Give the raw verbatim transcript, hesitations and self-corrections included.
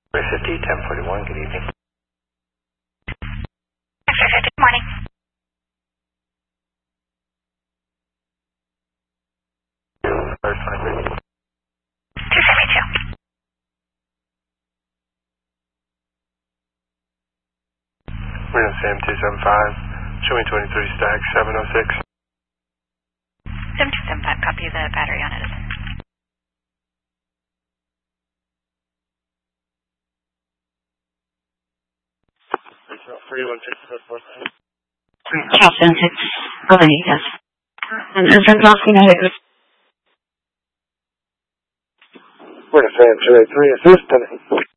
fifty, ten forty-one, good evening. Good morning. First twenty-three. two seventy-two. Reno Sam two seven five, showing twenty-three stack, seven oh six. seven two seven five, copy the battery on Edison. three one six four five. Charleston six, Rodriguez. And Edison asking how it was. Reno Sam two eight three, assist.